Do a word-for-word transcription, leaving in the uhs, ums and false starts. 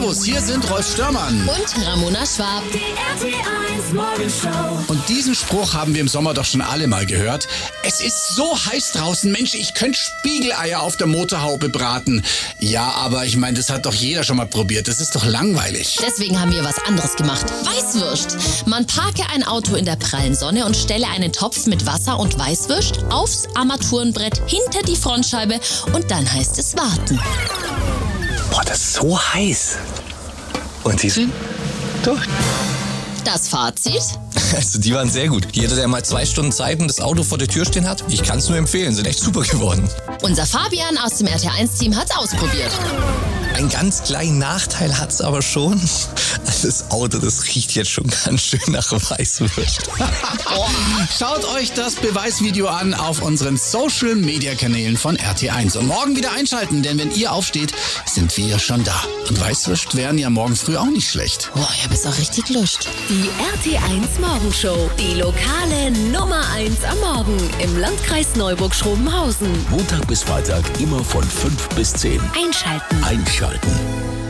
Servus, hier sind Rolf Störmann und Ramona Schwab. Die R T eins Morgenshow. Und diesen Spruch haben wir im Sommer doch schon alle mal gehört. Es ist so heiß draußen, Mensch, ich könnte Spiegeleier auf der Motorhaube braten. Ja, aber ich meine, das hat doch jeder schon mal probiert. Das ist doch langweilig. Deswegen haben wir was anderes gemacht. Weißwürst. Man parke ein Auto in der prallen Sonne und stelle einen Topf mit Wasser und Weißwürst aufs Armaturenbrett hinter die Frontscheibe und dann heißt es warten. Boah, das ist so heiß. Und sie sind durch. Das Fazit? Also die waren sehr gut. Jeder, der mal zwei Stunden Zeit und das Auto vor der Tür stehen hat, ich kann es nur empfehlen, sind echt super geworden. Unser Fabian aus dem R T eins Team hat's ausprobiert. Einen ganz kleinen Nachteil hat's aber schon. Das Auto, das riecht jetzt schon ganz schön nach Weißwürst. Schaut euch das Beweisvideo an auf unseren Social-Media-Kanälen von R T eins. Und morgen wieder einschalten, denn wenn ihr aufsteht, sind wir schon da. Und Weißwürst wären ja morgen früh auch nicht schlecht. Boah, ich hab jetzt auch richtig Lust. Die R T eins Morgenshow. Die lokale Nummer eins am Morgen im Landkreis Neuburg-Schrobenhausen. Montag bis Freitag immer von fünf bis zehn. Einschalten. Einschalten.